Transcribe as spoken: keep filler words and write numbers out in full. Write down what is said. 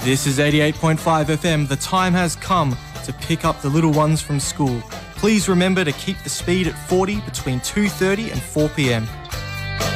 This is eighty-eight point five F M. The time has come to pick up the little ones from school. Please remember to keep the speed at forty between two thirty and four p m.